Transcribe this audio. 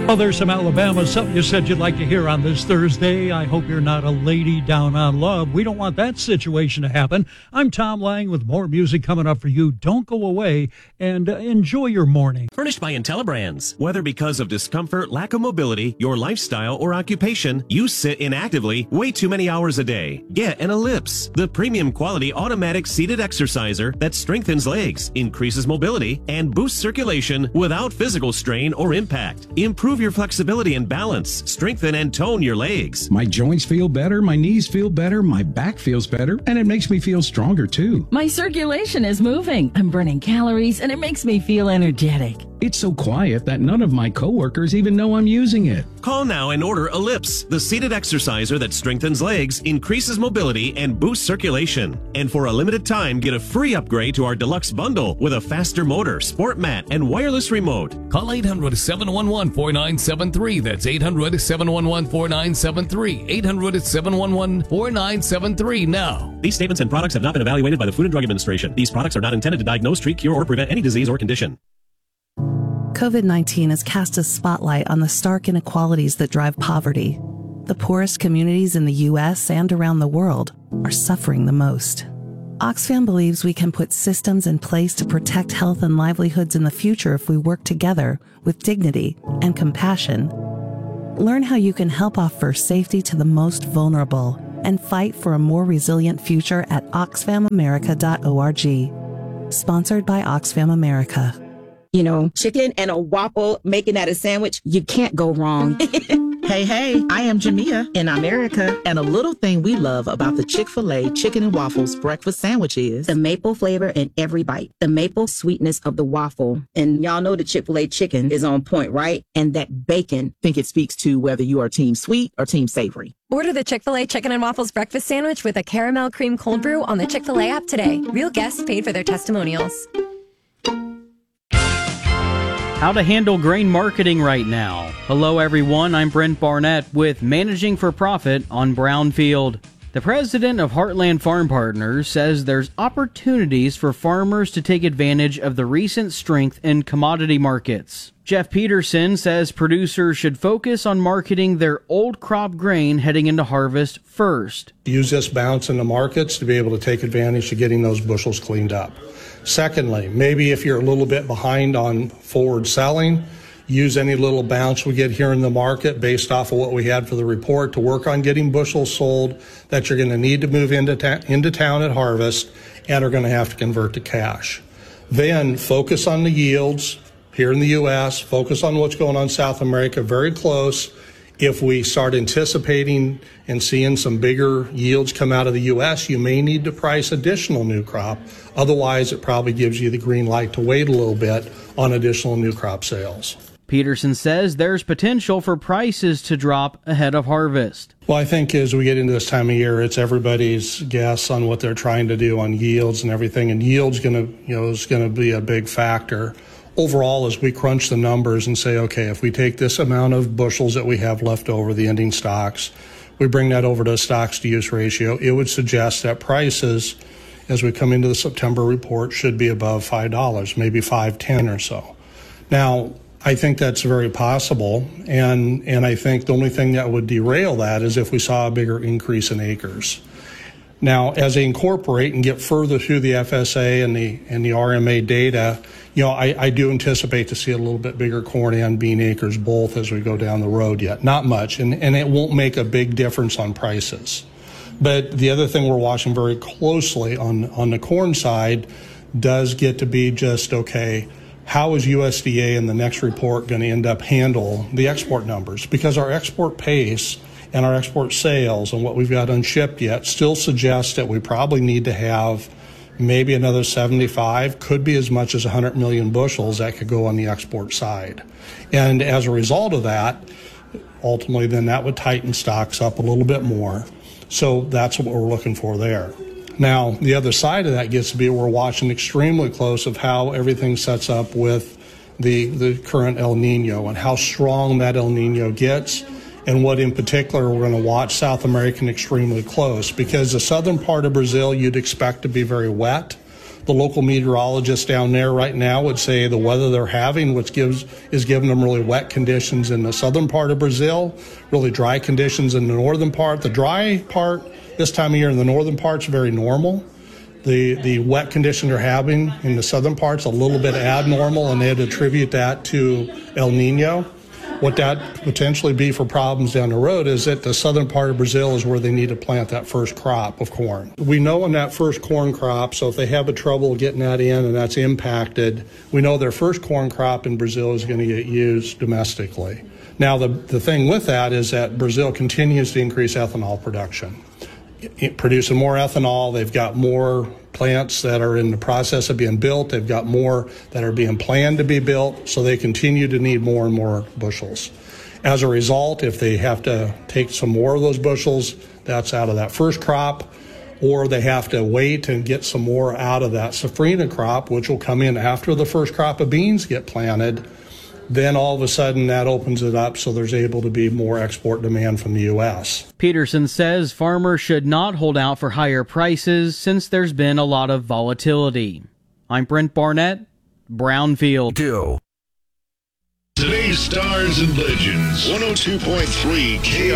Well, there's some Alabama, something you said you'd like to hear on this Thursday. I hope you're not a lady down on love. We don't want that situation to happen. I'm Tom Lang with more music coming up for you. Don't go away and enjoy your morning. Furnished by IntelliBrands. Whether because of discomfort, lack of mobility, your lifestyle, or occupation, you sit inactively way too many hours a day. Get an Ellipse, the premium quality automatic seated exerciser that strengthens legs, increases mobility, and boosts circulation without physical strain or impact. Improve your flexibility and balance, strengthen and tone your legs. My joints feel better, my knees feel better, my back feels better, and it makes me feel stronger too. My circulation is moving, I'm burning calories, and it makes me feel energetic. It's so quiet that none of my coworkers even know I'm using it. Call now and order Ellipse, the seated exerciser that strengthens legs, increases mobility, and boosts circulation. And for a limited time, get a free upgrade to our deluxe bundle with a faster motor, sport mat, and wireless remote. Call 800-711-4973. That's 800-711-4973. 800-711-4973 now. These statements and products have not been evaluated by the Food and Drug Administration. These products are not intended to diagnose, treat, cure, or prevent any disease or condition. COVID-19 has cast a spotlight on the stark inequalities that drive poverty. The poorest communities in the U.S. and around the world are suffering the most. Oxfam believes we can put systems in place to protect health and livelihoods in the future if we work together with dignity and compassion. Learn how you can help offer safety to the most vulnerable and fight for a more resilient future at oxfamamerica.org. Sponsored by Oxfam America. You know, chicken and a waffle, making that a sandwich, you can't go wrong. Hey, I am Jamia in America, and a little thing we love about the Chick-fil-A Chicken and Waffles breakfast sandwich is the maple flavor in every bite, the maple sweetness of the waffle. And y'all know the Chick-fil-A chicken is on point, right? And that bacon. I think it speaks to whether you are team sweet or team savory. Order the Chick-fil-A Chicken and Waffles breakfast sandwich with a caramel cream cold brew on the Chick-fil-A app today. Real guests paid for their testimonials. How to handle grain marketing right now. Hello everyone, I'm Brent Barnett with Managing for Profit on Brownfield. The president of Heartland Farm Partners says there's opportunities for farmers to take advantage of the recent strength in commodity markets. Jeff Peterson says producers should focus on marketing their old crop grain heading into harvest first. Use this bounce in the markets to be able to take advantage of getting those bushels cleaned up. Secondly, maybe if you're a little bit behind on forward selling, use any little bounce we get here in the market based off of what we had for the report to work on getting bushels sold that you're going to need to move into town at harvest and are going to have to convert to cash. Then focus on the yields here in the U.S., focus on what's going on in South America, very close. If we start anticipating and seeing some bigger yields come out of the U.S., you may need to price additional new crop. Otherwise, it probably gives you the green light to wait a little bit on additional new crop sales. Peterson says there's potential for prices to drop ahead of harvest. Well, I think as we get into this time of year, it's everybody's guess on what they're trying to do on yields and everything, and yields is going to be a big factor. Overall, as we crunch the numbers and say, okay, if we take this amount of bushels that we have left over, the ending stocks, we bring that over to a stocks to use ratio, it would suggest that prices, as we come into the September report, should be above $5, maybe $5.10 or so. Now, I think that's very possible, and I think the only thing that would derail that is if we saw a bigger increase in acres. Now, as they incorporate and get further through the FSA and the RMA data, I do anticipate to see a little bit bigger corn and bean acres both as we go down the road yet. Not much, and it won't make a big difference on prices. But the other thing we're watching very closely on the corn side does get to be just, okay, how is USDA in the next report going to end up handle the export numbers? Because our export pace and our export sales and what we've got unshipped yet still suggests that we probably need to have maybe another 75, could be as much as 100 million bushels that could go on the export side. And as a result of that, ultimately then that would tighten stocks up a little bit more. So that's what we're looking for there. Now, the other side of that gets to be we're watching extremely close of how everything sets up with the current El Nino and how strong that El Nino gets, and what in particular we're going to watch South American extremely close, because the southern part of Brazil you'd expect to be very wet. The local meteorologist down there right now would say the weather they're having, which is giving them really wet conditions in the southern part of Brazil, really dry conditions in the northern part. The dry part this time of year in the northern part's very normal. The wet condition they're having in the southern part's a little bit abnormal, and they'd attribute that to El Nino. What that potentially be for problems down the road is that the southern part of Brazil is where they need to plant that first crop of corn. We know in that first corn crop, so if they have a trouble getting that in and that's impacted, we know their first corn crop in Brazil is going to get used domestically. Now, the thing with that is that Brazil continues to increase ethanol production. Producing more ethanol, they've got more plants that are in the process of being built. They've got more that are being planned to be built, so they continue to need more and more bushels. As a result, if they have to take some more of those bushels, that's out of that first crop, or they have to wait and get some more out of that safrinha crop, which will come in after the first crop of beans get planted. Then all of a sudden that opens it up so there's able to be more export demand from the U.S. Peterson says farmers should not hold out for higher prices since there's been a lot of volatility. I'm Brent Barnett, Brownfield. Today's Stars and Legends, 102.3 KR.